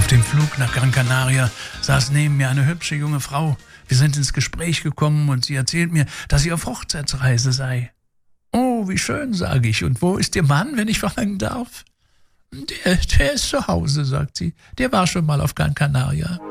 Auf dem Flug nach Gran Canaria saß neben mir eine hübsche junge Frau. Wir sind ins Gespräch gekommen und sie erzählt mir, dass sie auf Hochzeitsreise sei. Oh, wie schön, sage ich. Und wo ist Ihr Mann, wenn ich fragen darf? Der ist zu Hause, sagt sie. Der war schon mal auf Gran Canaria.